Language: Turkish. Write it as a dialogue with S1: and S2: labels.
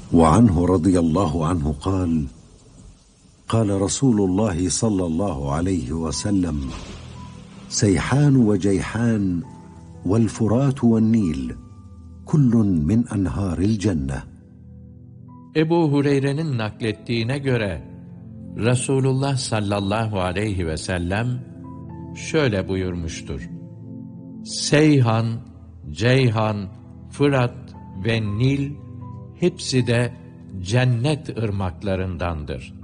S1: وعنه رضي الله عنه قال: قال رسول الله صلى الله عليه وسلم: سيحان وجيحان والفرات والنيل كل من أنهار الجنة.
S2: Ebu Hureyre'nin naklettiğine göre Resulullah sallallahu aleyhi ve sellem şöyle buyurmuştur: Seyhan, Ceyhan, Fırat ve Nil hepsi de cennet ırmaklarındandır.